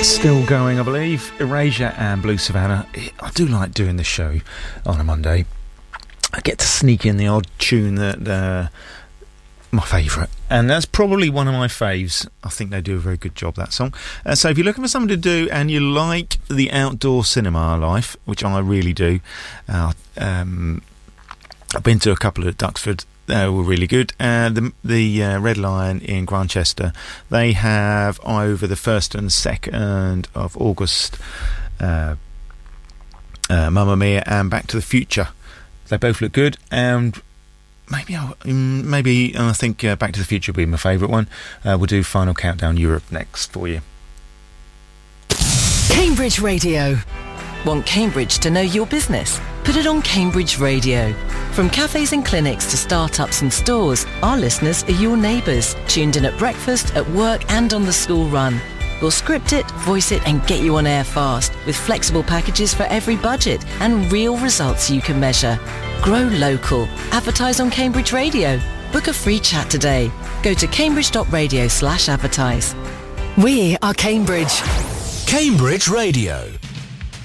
Still going, I believe. Erasure and Blue Savannah. I do like doing this show on a Monday. I get to sneak in the odd tune that my favourite, and that's probably one of my faves. I think they do a very good job, that song. So if you're looking for something to do and you like the outdoor cinema life, which I really do, I've been to a couple at Duxford. They were really good. The Red Lion in Grantchester, they have over the 1st and 2nd of August Mamma Mia and Back to the Future. They both look good, and maybe I think Back to the Future will be my favourite one. We'll do Final Countdown Europe next for you. Cambridge Radio. Want Cambridge to know your business? Put it on Cambridge Radio. From cafes and clinics to startups and stores, our listeners are your neighbours, tuned in at breakfast, at work and on the school run. We'll script it, voice it and get you on air fast, with flexible packages for every budget and real results you can measure. Grow local. Advertise on Cambridge Radio. Book a free chat today. Go to cambridge.radio/advertise. We are Cambridge. Cambridge Radio.